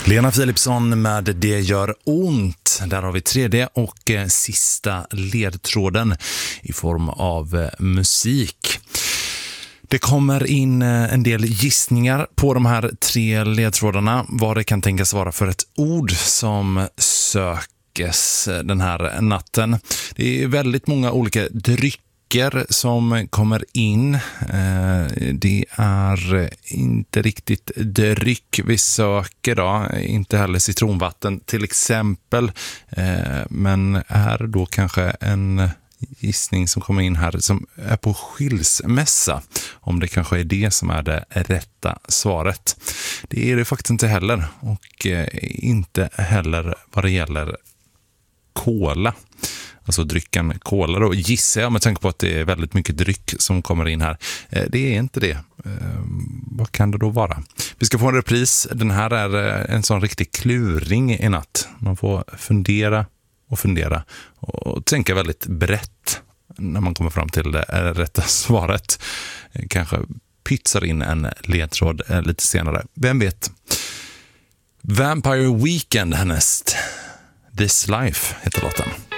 Lena Philipsson med Det gör ont. Där har vi tredje och sista ledtråden i form av musik. Det kommer in en del gissningar på de här tre ledtrådarna. Vad det kan tänkas vara för ett ord som sökes den här natten. Det är väldigt många olika drycker som kommer in. Det är inte riktigt dryck vi söker då. Inte heller citronvatten till exempel. Men är då kanske en gissning som kommer in här som är på skilsmässa. Om det kanske är det som är det rätta svaret. Det är det faktiskt inte heller. Och inte heller vad det gäller cola. Alltså drycken cola då, gissar jag med tanke på att det är väldigt mycket dryck som kommer in här. Det är inte det. Vad kan det då vara? Vi ska få en repris. Den här är en sån riktig kluring i natt. Man får fundera och tänka väldigt brett när man kommer fram till det rätta svaret. Kanske pytsar in en ledtråd lite senare. Vem vet? Vampire Weekend härnäst. This Life heter låten.